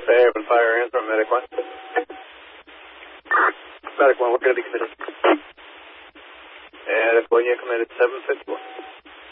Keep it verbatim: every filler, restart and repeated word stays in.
Bay, open fire, answer, medic one. Medic one, we're going to be committed. And it's going in committed seven fifty-one.